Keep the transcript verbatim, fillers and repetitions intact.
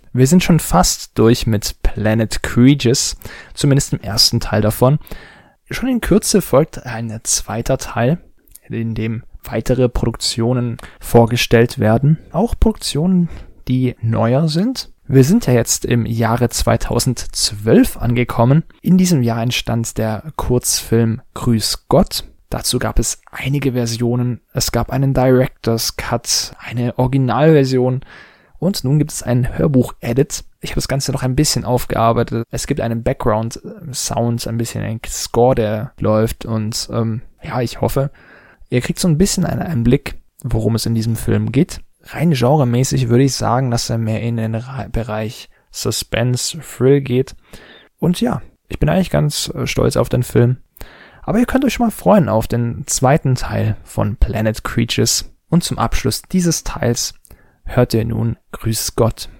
Wir sind schon fast durch mit Planet Creatures, zumindest im ersten Teil davon. Schon in Kürze folgt ein zweiter Teil, in dem weitere Produktionen vorgestellt werden. Auch Produktionen, die neuer sind. Wir sind ja jetzt im Jahre zweitausendzwölf angekommen. In diesem Jahr entstand der Kurzfilm Grüß Gott. Dazu gab es einige Versionen. Es gab einen Director's Cut, eine Originalversion und nun gibt es einen Hörbuch-Edit. Ich habe das Ganze noch ein bisschen aufgearbeitet. Es gibt einen Background-Sound, ein bisschen ein Score, der läuft und ähm, ja, ich hoffe, ihr kriegt so ein bisschen einen Einblick, worum es in diesem Film geht. Rein genremäßig würde ich sagen, dass er mehr in den Bereich Suspense, Thrill geht. Und ja, ich bin eigentlich ganz stolz auf den Film. Aber ihr könnt euch schon mal freuen auf den zweiten Teil von Planet Creatures. Und zum Abschluss dieses Teils hört ihr nun Grüß Gott.